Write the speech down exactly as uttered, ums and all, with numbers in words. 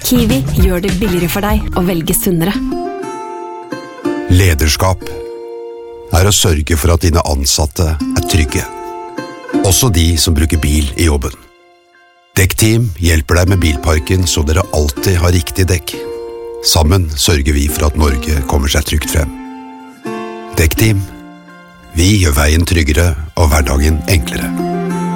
Kiwi gjør det billigere for deg å velge sunnere. Lederskap er å sørge for at dine ansatte er trygge. Også de som bruker bil i jobben. Dekkteam hjelper deg med bilparken så dere alltid har riktig dekk. Sammen sørger vi for at Norge kommer seg trygt frem. Dekkteam. Vi gjør veien tryggere og hverdagen enklere.